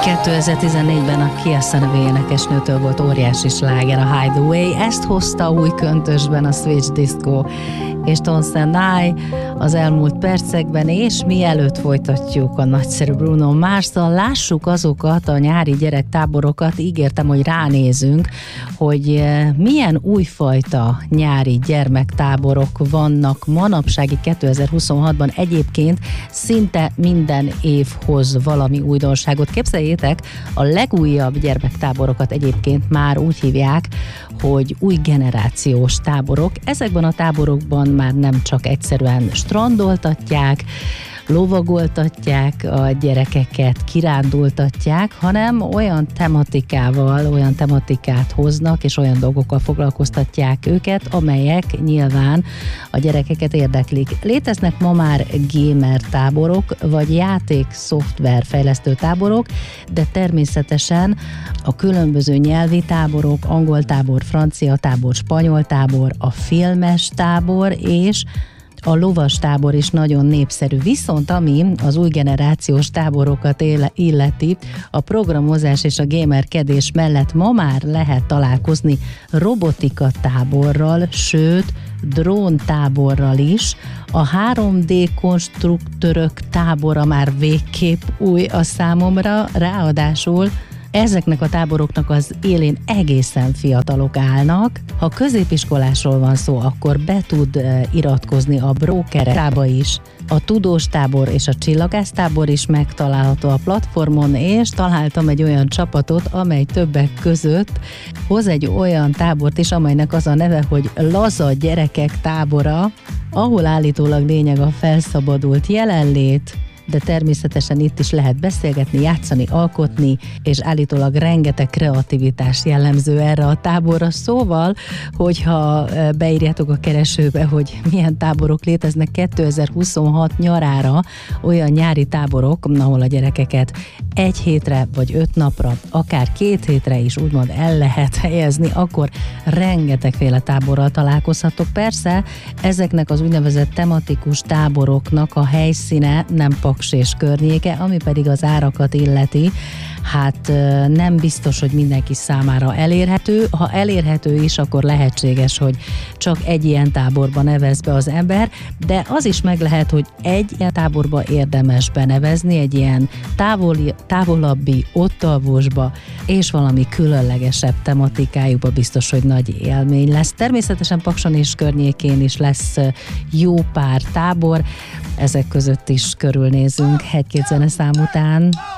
2014-ben a Kiassa nevű énekesnőtől volt óriási sláger a Hideaway, ezt hozta új köntösben a Switch Disco és Tonsenai az elmúlt percekben, és mielőtt folytatjuk a nagyszerű Bruno Mars-szal, lássuk azokat a nyári gyerektáborokat, ígértem, hogy ránézünk, hogy milyen újfajta nyári gyermektáborok vannak manapsági 2026-ban. Egyébként szinte minden év hoz valami újdonságot. Képzeljétek, a legújabb gyermektáborokat egyébként már úgy hívják, hogy új generációs táborok. Ezekben a táborokban már nem csak egyszerűen strandoltatják, lovagoltatják a gyerekeket, kirándultatják, hanem olyan tematikát hoznak, és olyan dolgokkal foglalkoztatják őket, amelyek nyilván a gyerekeket érdeklik. Léteznek ma már gamer táborok, vagy játék-szoftver fejlesztő táborok, de természetesen a különböző nyelvi táborok, angol tábor, francia tábor, spanyol tábor, a filmes tábor és a lovas tábor is nagyon népszerű. Viszont ami az új generációs táborokat illeti, a programozás és a gamerkedés mellett ma már lehet találkozni robotika táborral, sőt, dróntáborral is. A 3D konstruktőrök tábora már végképp új a számomra, ráadásul ezeknek a táboroknak az élén egészen fiatalok állnak. Ha középiskolásról van szó, akkor be tud iratkozni a brokerába is. A tudós tábor és a csillagásztábor is megtalálható a platformon, és találtam egy olyan csapatot, amely többek között hoz egy olyan tábort is, amelynek az a neve, hogy Laza gyerekek tábora, ahol állítólag lényeg a felszabadult jelenlét, de természetesen itt is lehet beszélgetni, játszani, alkotni, és állítólag rengeteg kreativitás jellemző erre a táborra. Szóval, hogyha beírjátok a keresőbe, hogy milyen táborok léteznek 2026 nyarára, olyan nyári táborok, ahol a gyerekeket 1 hétre vagy 5 napra, akár 2 hétre is úgymond el lehet helyezni, akkor rengetegféle táborral találkozhatok. Persze, ezeknek az úgynevezett tematikus táboroknak a helyszíne nem Paks és környéke, ami pedig az árakat illeti, hát nem biztos, hogy mindenki számára elérhető. Ha elérhető is, akkor lehetséges, hogy csak egy ilyen táborba nevez be az ember, de az is meg lehet, hogy egy ilyen táborba érdemes benevezni, egy ilyen távolabbi, ottalvosba, és valami különlegesebb tematikájúba biztos, hogy nagy élmény lesz. Természetesen Pakson és környékén is lesz jó pár tábor, ezek között is körülnézünk egy-két zeneszám után.